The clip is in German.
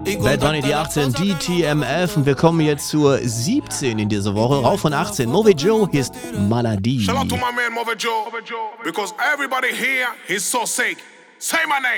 Bad Bunny, die 18, DTMF. Und wir kommen jetzt zur 17 in dieser Woche. Rauf von 18. Movi Joe, hier ist Maladi. Shout out to my man Movi Joe, because everybody here is so sick. Say my name.